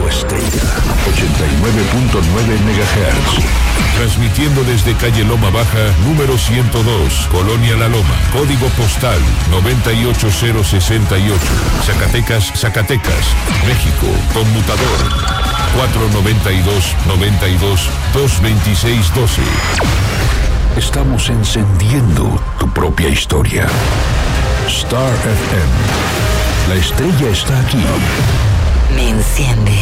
Estrella 89.9 MHz. Transmitiendo desde calle Loma Baja, número 102, Colonia La Loma. Código postal 98068. Zacatecas, Zacatecas, México. Conmutador 492-92-226-12. Estamos encendiendo tu propia historia. Star FM. La estrella está aquí. Me enciende.